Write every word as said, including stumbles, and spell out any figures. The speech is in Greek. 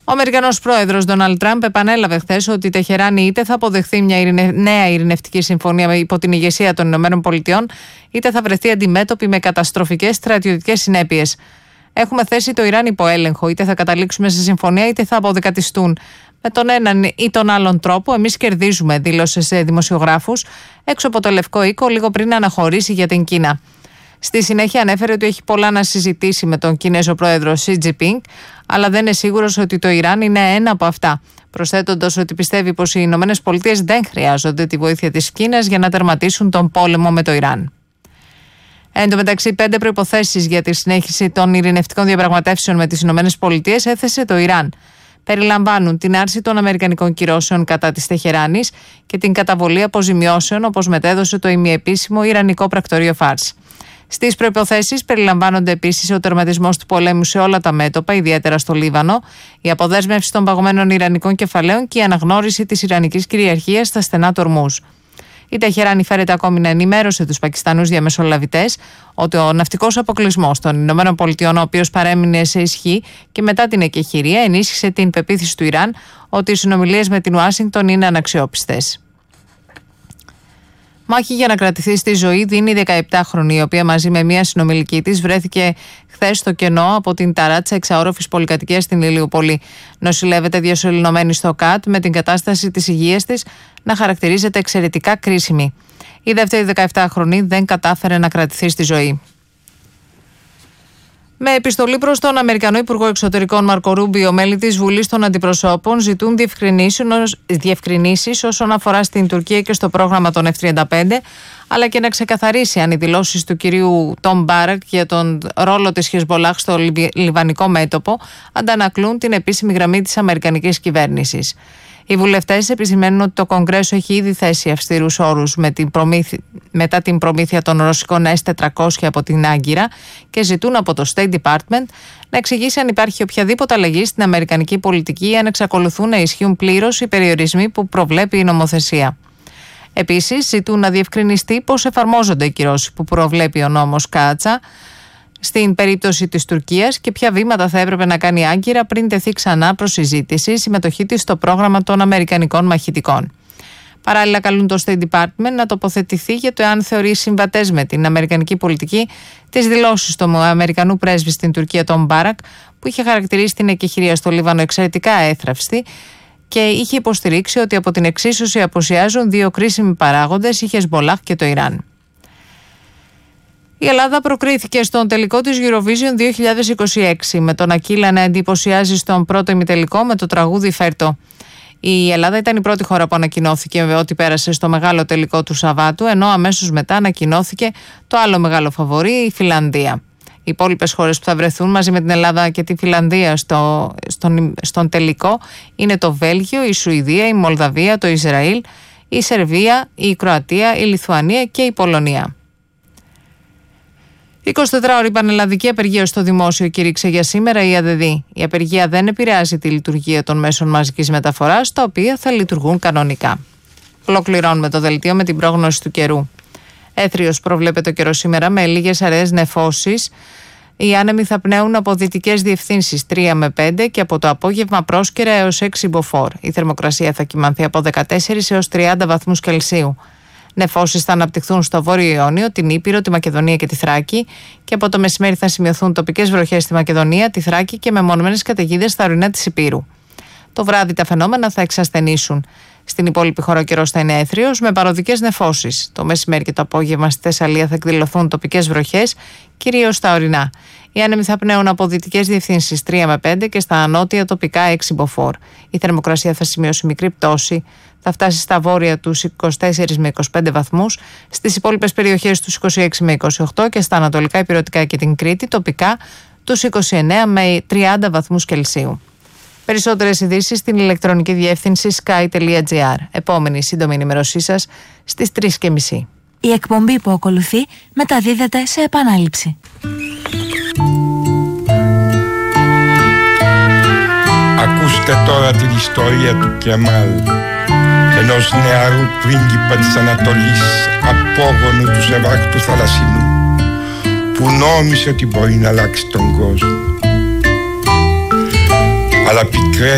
Ο Αμερικανός πρόεδρος Ντόναλντ Τραμπ επανέλαβε χθες ότι η Τεχεράνη είτε θα αποδεχθεί μια ειρηνε... νέα ειρηνευτική συμφωνία υπό την ηγεσία των Ηνωμένων Πολιτειών, είτε θα βρεθεί αντιμέτωπη με καταστροφικές στρατιωτικές συνέπειες. Έχουμε θέσει το Ιράν υπό έλεγχο, είτε θα καταλήξουμε σε συμφωνία είτε θα αποδεκατιστούν. Με τον έναν ή τον άλλον τρόπο, εμείς κερδίζουμε, δήλωσε σε δημοσιογράφους έξω από το Λευκό Οίκο λίγο πριν αναχωρήσει για την Κίνα. Στη συνέχεια ανέφερε ότι έχει πολλά να συζητήσει με τον Κινέζο πρόεδρο Σι Τζινπίνγκ, αλλά δεν είναι σίγουρος ότι το Ιράν είναι ένα από αυτά. Προσθέτοντας ότι πιστεύει πως οι Ηνωμένες Πολιτείες δεν χρειάζονται τη βοήθεια της Κίνας για να τερματίσουν τον πόλεμο με το Ιράν. Εν τω μεταξύ, πέντε προϋποθέσεις για τη συνέχιση των ειρηνευτικών διαπραγματεύσεων με τις Ηνωμένες Πολιτείες έθεσε το Ιράν. Περιλαμβάνουν την άρση των αμερικανικών κυρώσεων κατά της Τεχεράνης και την καταβολή αποζημιώσεων, όπως μετέδωσε το ημιεπίσημο Ιρανικό πρακτορείο Φάρς. Στις προϋποθέσεις περιλαμβάνονται επίσης ο τερματισμός του πολέμου σε όλα τα μέτωπα, ιδιαίτερα στο Λίβανο, η αποδέσμευση των παγωμένων ιρανικών κεφαλαίων και η αναγνώριση της ιρανικής κυριαρχίας στα στενά του Ορμούζ. Η Τεχεράνη φέρεται ακόμη να ενημέρωσε τους Πακιστανούς διαμεσολαβητές ότι ο ναυτικός αποκλεισμός των Ηνωμένων Πολιτειών, ο οποίος παρέμεινε σε ισχύ και μετά την εκεχηρία, ενίσχυσε την πεποίθηση του Ιράν ότι οι συνομιλίες με την Ουάσιγκτον είναι αναξιόπιστες. Μάχη για να κρατηθεί στη ζωή δίνει η δεκαεπτάχρονη, η οποία μαζί με μία συνομιλική της βρέθηκε χθες στο κενό από την ταράτσα εξαόροφης πολυκατοικίας στην Ηλιούπολη. Νοσηλεύεται διασωληνωμένη στο ΚΑΤ, με την κατάσταση της υγείας της να χαρακτηρίζεται εξαιρετικά κρίσιμη. Η δεύτερη δεκαεπτάχρονη δεν κατάφερε να κρατηθεί στη ζωή. Με επιστολή προς τον Αμερικανό Υπουργό Εξωτερικών Μάρκο Ρούμπιο, μέλη της Βουλής των Αντιπροσώπων ζητούν διευκρινήσεις όσον αφορά στην Τουρκία και στο πρόγραμμα των εφ τριάντα πέντε, αλλά και να ξεκαθαρίσει αν οι δηλώσεις του κυρίου Τόμ Μπάρακ για τον ρόλο της Χεσμολάχ στο λιβανικό μέτωπο αντανακλούν την επίσημη γραμμή της αμερικανικής κυβέρνησης. Οι βουλευτές επισημαίνουν ότι το Κογκρέσο έχει ήδη θέσει αυστηρούς όρους με την προμήθη... μετά την προμήθεια των ρωσικών ες τετρακόσια από την Άγκυρα και ζητούν από το State Department να εξηγήσει αν υπάρχει οποιαδήποτε αλλαγή στην αμερικανική πολιτική ή αν εξακολουθούν να ισχύουν πλήρως οι περιορισμοί που προβλέπει η νομοθεσία. Επίσης, ζητούν να διευκρινιστεί πώς εφαρμόζονται οι κυρώσεις που προβλέπει ο νόμος Κάτσα στην περίπτωση της Τουρκίας και ποια βήματα θα έπρεπε να κάνει η Άγκυρα πριν τεθεί ξανά προς συζήτηση η συμμετοχή της στο πρόγραμμα των Αμερικανικών μαχητικών. Παράλληλα, καλούν το State Department να τοποθετηθεί για το εάν θεωρεί συμβατές με την αμερικανική πολιτική τις δηλώσεις του Αμερικανού πρέσβη στην Τουρκία, Τόμ Μπάρακ, που είχε χαρακτηρίσει την εκεχηρία στο Λίβανο εξαιρετικά έθραυστη και είχε υποστηρίξει ότι από την εξίσωση απουσιάζουν δύο κρίσιμοι παράγοντες, η Χεσμολάχ και το Ιράν. Η Ελλάδα προκρίθηκε στον τελικό της Eurovision δύο χιλιάδες είκοσι έξι, με τον Ακύλα να εντυπωσιάζει στον πρώτο ημιτελικό με το τραγούδι Φέρτο. Η Ελλάδα ήταν η πρώτη χώρα που ανακοινώθηκε ότι πέρασε στο μεγάλο τελικό του Σαββάτου, ενώ αμέσως μετά ανακοινώθηκε το άλλο μεγάλο φαβορί, η Φινλανδία. Οι υπόλοιπες χώρες που θα βρεθούν μαζί με την Ελλάδα και τη Φινλανδία στο, στον, στον τελικό είναι το Βέλγιο, η Σουηδία, η Μολδαβία, το Ισραήλ, η Σερβία, η Κροατία, η Λιθουανία και η Πολωνία. εικοσιτετράωρη πανελλαδική απεργία στο δημόσιο κήρυξε για σήμερα η ΑΔΔ. Η απεργία δεν επηρεάζει τη λειτουργία των μέσων μαζικής μεταφοράς, τα οποία θα λειτουργούν κανονικά. Ολοκληρώνουμε το δελτίο με την πρόγνωση του καιρού. Έθριος προβλέπεται ο καιρός σήμερα με λίγες αραιές νεφώσεις. Οι άνεμοι θα πνέουν από δυτικές διευθύνσεις τρία με πέντε και από το απόγευμα πρόσκαιρα έως έξι μποφόρ. Η θερμοκρασία θα κυμανθεί από δεκατέσσερις έως τριάντα βαθμούς Κελσίου. Νεφώσεις θα αναπτυχθούν στο Βόρειο Ιόνιο, την Ήπειρο, τη Μακεδονία και τη Θράκη και από το μεσημέρι θα σημειωθούν τοπικές βροχές στη Μακεδονία, τη Θράκη και μεμονωμένες καταιγίδες στα ορεινά της Ηπείρου. Το βράδυ τα φαινόμενα θα εξασθενήσουν. Στην υπόλοιπη χώρα ο καιρός θα είναι έθριος με παροδικές νεφώσεις. Το μεσημέρι και το απόγευμα στη Θεσσαλία θα εκδηλωθούν τοπικές βροχές, κυρίως στα ορεινά. Οι άνεμοι θα πνέουν από δυτικές διευθύνσεις τρία με πέντε και στα ανώτια τοπικά έξι μποφόρ. Η θερμοκρασία θα σημειώσει μικρή πτώση, θα φτάσει στα βόρεια τους είκοσι τέσσερις με είκοσι πέντε βαθμούς, στις υπόλοιπες περιοχές τους είκοσι έξι με είκοσι οκτώ και στα ανατολικά Ηπειρωτικά και την Κρήτη τοπικά τους είκοσι εννέα με τριάντα βαθμούς Κελσίου. Περισσότερες ειδήσεις στην ηλεκτρονική διεύθυνση sky τελεία gr. Επόμενη σύντομη ενημέρωσή σας στις τρεις και μισή. Η εκπομπή που ακολουθεί μεταδίδεται σε επανάληψη. Ακούστε τώρα την ιστορία του Κεμάλ, ενός νεαρού πρίγκιπα της Ανατολής, απόγονου του Σεβάχτου Θαλασσινού, που νόμισε ότι μπορεί να αλλάξει τον κόσμο. Αλλά πικρέ